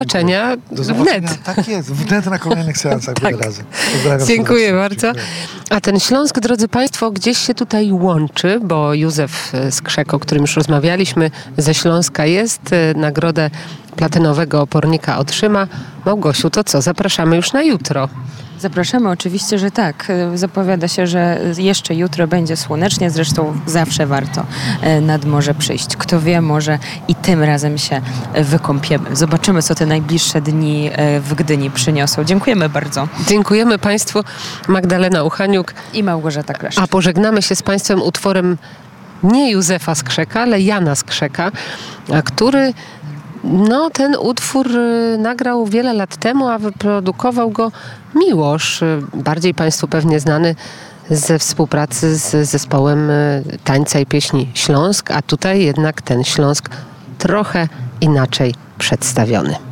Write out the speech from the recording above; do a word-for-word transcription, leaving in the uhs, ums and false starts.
zobaczenia, Do zobaczenia. wnet. Tak jest, wnet na kolejnych seansach Tak. wiele razy. Pozdrawiam Dziękuję serdecznie. bardzo. Dziękuję. A ten Śląsk, drodzy Państwo, gdzieś się tutaj łączy, bo Józef Skrzek, o którym już rozmawialiśmy, ze Śląska jest. Nagrodę Platynowego Opornika otrzyma. Małgosiu, to co? Zapraszamy już na jutro. Zapraszamy, oczywiście, że tak. Zapowiada się, że jeszcze jutro będzie słonecznie, zresztą zawsze warto nad morze przyjść. Kto wie, może i tym razem się wykąpiemy. Zobaczymy, co te najbliższe dni w Gdyni przyniosą. Dziękujemy bardzo. Dziękujemy Państwu. Magdalena Uchaniuk. I Małgorzata Kleszcz. A pożegnamy się z Państwem utworem nie Józefa Skrzeka, ale Jana Skrzeka, a który no, ten utwór y, nagrał wiele lat temu, a wyprodukował go Miłosz, y, bardziej Państwu pewnie znany ze współpracy z zespołem y, tańca i pieśni Śląsk, a tutaj jednak ten Śląsk trochę inaczej przedstawiony.